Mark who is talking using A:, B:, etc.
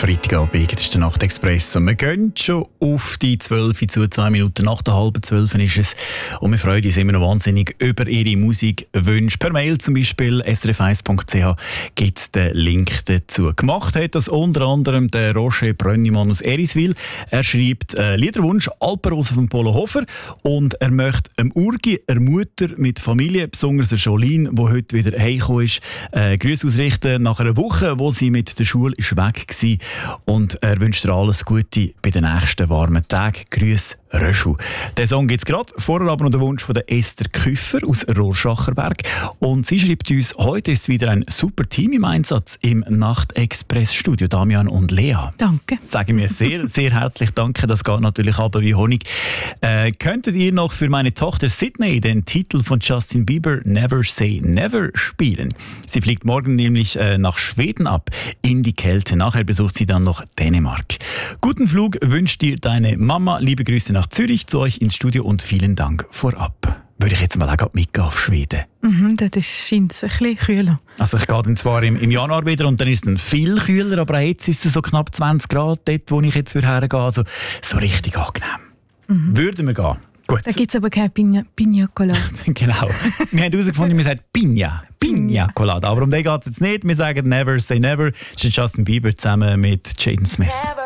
A: Freitagabend, das ist der Nachtexpress. Und wir gehen schon auf die 12 zu 2 Minuten nach der halben 12 ist es. Und wir freuen uns immer noch wahnsinnig über Ihre Musikwünsche. Per Mail zum Beispiel srf1.ch gibt es den Link dazu. Gemacht hat das unter anderem der Roger Brönnimann aus Eriswil. Er schreibt Liederwunsch Alpenrose von Polo Hofer und er möchte Urgi, der Mutter mit Familie, besonders der Jolene, die heute wieder heimgekommen ist, Grüße ausrichten nach einer Woche, wo sie mit der Schule weg war. Und er wünscht dir alles Gute bei den nächsten warmen Tagen. Grüß Röschel. Den Song gibt es gerade. Vorher aber noch der Wunsch von der Esther Küffer aus Rorschacherberg. Und sie schreibt uns, heute ist wieder ein super Team im Einsatz im Nachtexpress-Studio. Damian und Lea.
B: Danke.
A: Sagen wir sehr, sehr herzlich danke. Das geht natürlich aber wie Honig. Könntet ihr noch für meine Tochter Sydney den Titel von Justin Bieber Never Say Never spielen? Sie fliegt morgen nämlich nach Schweden ab, in die Kälte. Nachher besucht sie dann noch Dänemark. Guten Flug wünscht dir deine Mama. Liebe Grüße nach Zürich zu euch ins Studio und vielen Dank vorab. Würde ich jetzt mal auch mitgehen auf Schweden?
B: Das scheint es ein bisschen kühler.
A: Also ich gehe dann zwar im Januar wieder und dann ist es dann viel kühler, aber jetzt ist es so knapp 20 Grad dort, wo ich jetzt hergehe. Also so richtig angenehm. Würden wir gehen. Gut.
B: Da gibt es aber keine Pina Colada.
A: Genau. Wir haben herausgefunden, wir sagen Pina Colada. Aber um den geht es jetzt nicht. Wir sagen Never Say Never. Das ist Justin Bieber zusammen mit Jaden Smith.